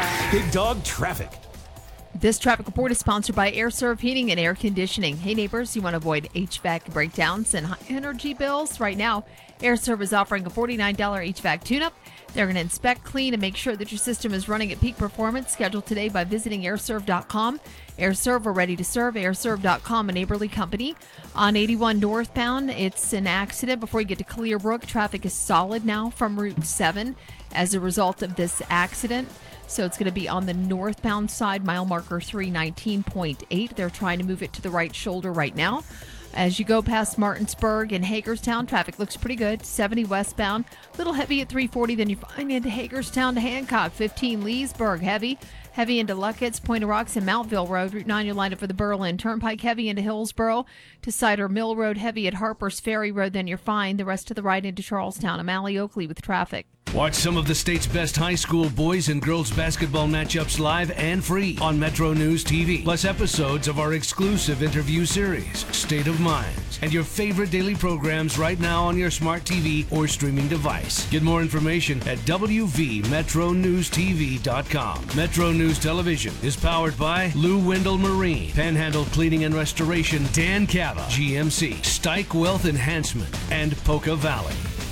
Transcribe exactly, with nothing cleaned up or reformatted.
Big Dog Traffic. This traffic report is sponsored by AirServe Heating and Air Conditioning. Hey neighbors, you want to avoid H V A C breakdowns and high energy bills? Right now, AirServe is offering a forty-nine dollars H V A C tune-up. They're going to inspect, clean, and make sure that your system is running at peak performance. Schedule today by visiting airserve dot com. AirServe, we're ready to serve. airserve dot com, a neighborly company. On eighty-one northbound, it's an accident. Before you get to Clearbrook, traffic is solid now from Route seven as a result of this accident. So it's going to be on the northbound side, mile marker three nineteen point eight. They're trying to move it to the right shoulder right now. As you go past Martinsburg and Hagerstown, traffic looks pretty good. seventy westbound, a little heavy at three forty. Then you find into Hagerstown to Hancock. fifteen Leesburg, heavy. Heavy into Luckett's, Point of Rocks, and Mountville Road. Route nine, you're lined up for the Berlin Turnpike. Heavy into Hillsboro to Cider Mill Road. Heavy at Harper's Ferry Road. Then you're fine. The rest of the ride into Charlestown. O'Malley Oakley with traffic. Watch some of the state's best high school boys and girls basketball matchups live and free on Metro News T V. Plus episodes of our exclusive interview series, State of Minds, and your favorite daily programs right now on your smart T V or streaming device. Get more information at w v metro news t v dot com. Metro News Television is powered by Lou Wendell Marine, Panhandle Cleaning and Restoration, Dan Cava, G M C, Stike Wealth Enhancement, and Poca Valley.